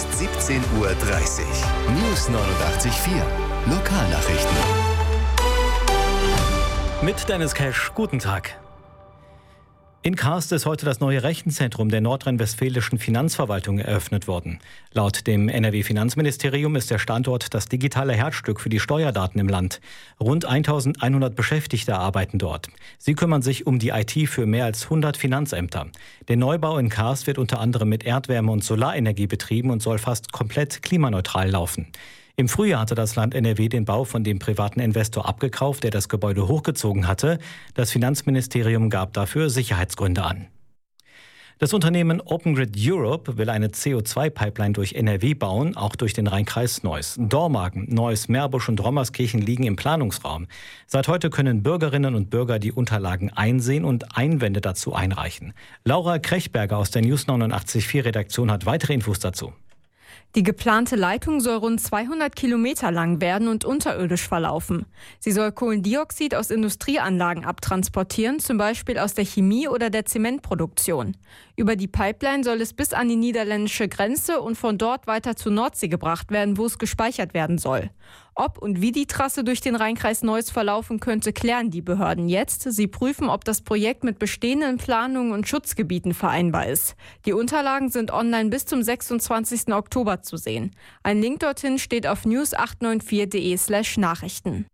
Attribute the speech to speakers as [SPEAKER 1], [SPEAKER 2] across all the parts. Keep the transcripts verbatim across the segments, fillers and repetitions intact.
[SPEAKER 1] ist siebzehn Uhr dreißig. News neunundachtzig Komma vier. Lokalnachrichten.
[SPEAKER 2] Mit Dennis Cash, guten Tag. In Karst ist heute das neue Rechenzentrum der nordrhein-westfälischen Finanzverwaltung eröffnet worden. Laut dem N R W-Finanzministerium ist der Standort das digitale Herzstück für die Steuerdaten im Land. Rund eintausendeinhundert Beschäftigte arbeiten dort. Sie kümmern sich um die I T für mehr als hundert Finanzämter. Der Neubau in Karst wird unter anderem mit Erdwärme und Solarenergie betrieben und soll fast komplett klimaneutral laufen. Im Frühjahr hatte das Land N R W den Bau von dem privaten Investor abgekauft, der das Gebäude hochgezogen hatte. Das Finanzministerium gab dafür Sicherheitsgründe an. Das Unternehmen Open Grid Europe will eine C O zwei Pipeline durch N R W bauen, auch durch den Rheinkreis Neuss. Dormagen, Neuss, Meerbusch und Rommerskirchen liegen im Planungsraum. Seit heute können Bürgerinnen und Bürger die Unterlagen einsehen und Einwände dazu einreichen. Laura Krechberger aus der News neunundachtzig Komma vier Redaktion hat weitere Infos dazu.
[SPEAKER 3] Die geplante Leitung soll rund zweihundert Kilometer lang werden und unterirdisch verlaufen. Sie soll Kohlendioxid aus Industrieanlagen abtransportieren, zum Beispiel aus der Chemie oder der Zementproduktion. Über die Pipeline soll es bis an die niederländische Grenze und von dort weiter zur Nordsee gebracht werden, wo es gespeichert werden soll. Ob und wie die Trasse durch den Rheinkreis Neuss verlaufen könnte, klären die Behörden jetzt. Sie prüfen, ob das Projekt mit bestehenden Planungen und Schutzgebieten vereinbar ist. Die Unterlagen sind online bis zum sechsundzwanzigsten Oktober zu sehen. Ein Link dorthin steht auf news acht neun vier punkt de slash Nachrichten.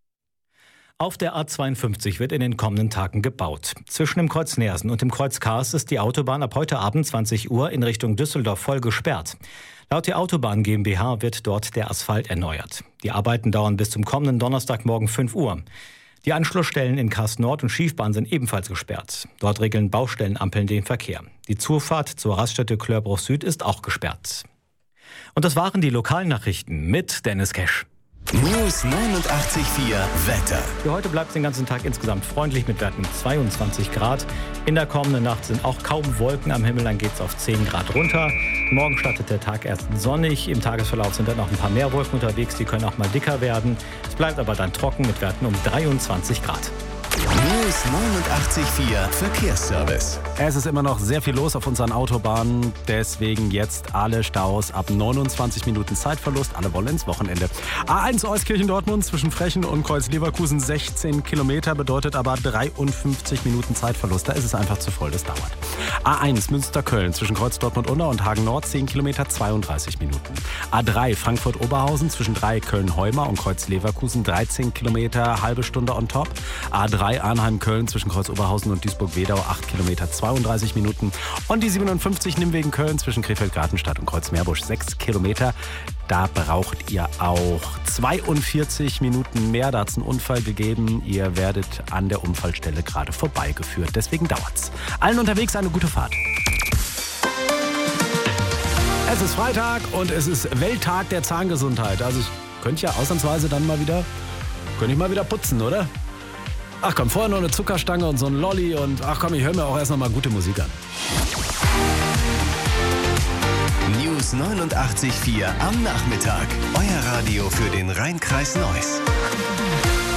[SPEAKER 2] Auf der A zweiundfünfzig wird in den kommenden Tagen gebaut. Zwischen dem Kreuz Neersen und dem Kreuz Karst ist die Autobahn ab heute Abend zwanzig Uhr in Richtung Düsseldorf voll gesperrt. Laut der Autobahn GmbH wird dort der Asphalt erneuert. Die Arbeiten dauern bis zum kommenden Donnerstagmorgen fünf Uhr. Die Anschlussstellen in Karst Nord und Schiefbahn sind ebenfalls gesperrt. Dort regeln Baustellenampeln den Verkehr. Die Zufahrt zur Raststätte Klörbruch Süd ist auch gesperrt. Und das waren die Lokalnachrichten mit Dennis Cash.
[SPEAKER 1] News neunundachtzig Komma vier Wetter.
[SPEAKER 2] Für heute bleibt es den ganzen Tag insgesamt freundlich mit Werten zweiundzwanzig Grad. In der kommenden Nacht sind auch kaum Wolken am Himmel, dann geht es auf zehn Grad runter. Morgen startet der Tag erst sonnig. Im Tagesverlauf sind dann noch ein paar mehr Wolken unterwegs, die können auch mal dicker werden. Es bleibt aber dann trocken mit Werten um dreiundzwanzig Grad.
[SPEAKER 1] News neunundachtzig Komma vier Verkehrsservice.
[SPEAKER 4] Es ist immer noch sehr viel los auf unseren Autobahnen, deswegen jetzt alle Staus ab neunundzwanzig Minuten Zeitverlust. Alle wollen ins Wochenende. A eins Euskirchen-Dortmund zwischen Frechen und Kreuz-Leverkusen sechzehn Kilometer, bedeutet aber dreiundfünfzig Minuten Zeitverlust. Da ist es einfach zu voll, das dauert. A eins Münster-Köln zwischen Kreuz-Dortmund-Unna und Hagen-Nord zehn Kilometer, zweiunddreißig Minuten. A drei Frankfurt-Oberhausen zwischen drei Köln-Heuma und Kreuz-Leverkusen dreizehn Kilometer, halbe Stunde on top. A drei Arnheim-Köln zwischen Kreuz-Oberhausen und Duisburg-Wedau acht Kilometer, zweiunddreißig Minuten. Und die siebenundfünfzig Nimwegen-Köln zwischen Krefeld-Gartenstadt und Kreuz-Meerbusch sechs Kilometer. Da braucht ihr auch zweiundvierzig Minuten mehr. Da hat es einen Unfall gegeben. Ihr werdet an der Unfallstelle gerade vorbeigeführt. Deswegen dauert's. Allen unterwegs eine gute Fahrt. Es ist Freitag und es ist Welttag der Zahngesundheit. Also ich könnte ja ausnahmsweise dann mal wieder, könnte ich mal wieder putzen, oder? Ach komm, vorher noch eine Zuckerstange und so ein Lolli und ach komm, ich höre mir auch erst noch mal gute Musik an.
[SPEAKER 1] News neunundachtzig Komma vier am Nachmittag. Euer Radio für den Rheinkreis Neuss.